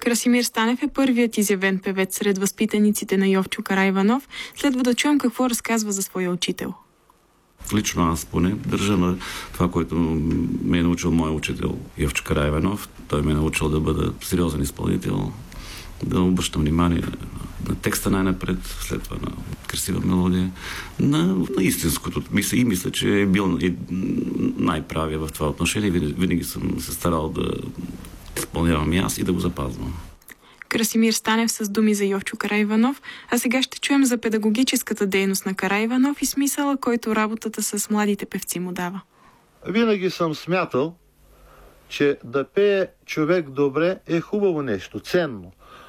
Красимир Станев е първият изявен певец сред възпитаниците на Йовчо Караиванов. Следва да чуем какво разказва за своя учител. Лично аз поне държа на това, което ме е научил моят учител Йовчо Караиванов. Той ме е научил да бъда сериозен изпълнител, да обръщам внимание на текста най-напред, след това на красива мелодия, на истинското. И мисля, че е бил най-правия в това отношение. Винаги съм се старал да изпълнявам и аз и да го запазвам. Красимир Станев с думи за Йовчо Караиванов, а сега ще чуем за педагогическата дейност на Караиванов и смисъла, който работата с младите певци му дава. Винаги съм смятал, че да пее човек добре е хубаво нещо, ценно.